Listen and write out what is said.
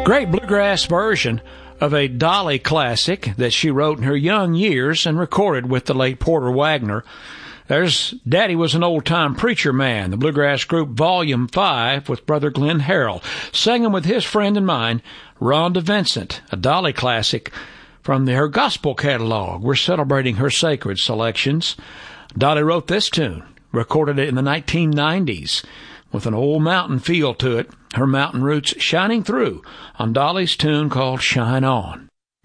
Great bluegrass version of a Dolly classic that she wrote in her young years and recorded with the late Porter Wagoner. There's Daddy Was an Old-Time Preacher Man, the bluegrass group Volume 5 with Brother Glenn Harrell, singing with his friend and mine, Rhonda Vincent, a Dolly classic from her gospel catalog. We're celebrating her sacred selections. Dolly wrote this tune, recorded it in the 1990s, with an old mountain feel to it, her mountain roots shining through on Dolly's tune called Shine On.